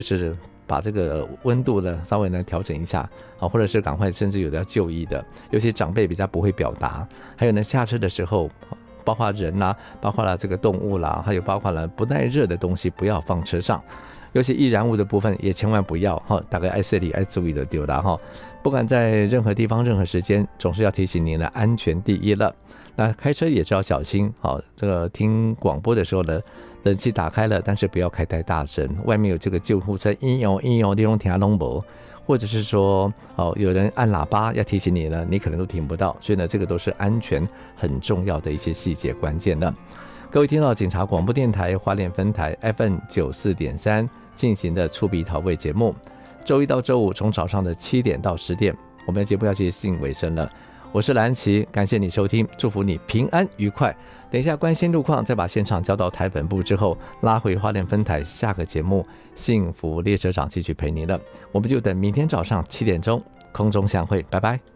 是把这个温度呢稍微呢调整一下啊，或者是赶快甚至有的要就医的，尤其长辈比较不会表达。还有呢，下车的时候，包括人啦，包括了这个动物啦，还有包括了不耐热的东西不要放车上，尤其易燃物的部分也千万不要哈，大概爱这里爱注意的丢了哈。不管在任何地方任何时间，总是要提醒您的安全第一了。那开车也是要小心，好，这个听广播的时候呢，冷气打开了，但是不要开太大声，外面有这个救护车，应用你拢听拢无，或者是说，有人按喇叭要提醒你呢，你可能都听不到，所以呢，这个都是安全很重要的一些细节关键的。各位听到警察广播电台花莲分台 FM94.3 进行的触鼻投喂节目，周一到周五从早上的7点到10点，我们的节目要接近尾声了。我是蓝琪，感谢你收听，祝福你平安愉快。等一下关心路况，再把现场交到台本部之后，拉回花莲分台下个节目幸福列车长继续陪您了。我们就等明天早上7点钟空中相会，拜拜。